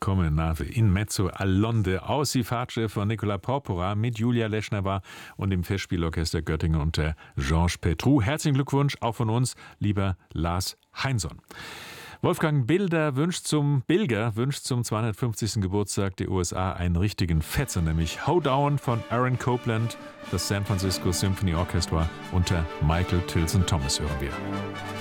Come nave in mezzo all'onde aus die Face von Nicola Porpora mit Julia Leschner und dem Festspielorchester Göttingen unter Georges Petrou. Herzlichen Glückwunsch auch von uns, lieber Lars Heinsohn. Wolfgang Bilger wünscht zum 250. Geburtstag der USA einen richtigen Fetzer, nämlich Hoedown von Aaron Copland, das San Francisco Symphony Orchestra unter Michael Tilson Thomas hören wir.